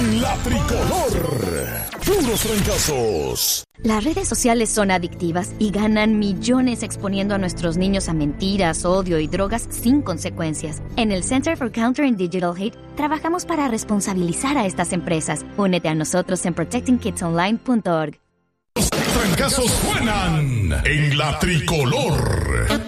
en La Tricolor. Puros trancazos. Las redes sociales son adictivas y ganan millones exponiendo a nuestros niños a mentiras, odio y drogas sin consecuencias. En el Center for Countering Digital Hate trabajamos para responsabilizar a estas empresas. Únete a nosotros en protectingkidsonline.org. Los trancazos suenan en La Tricolor.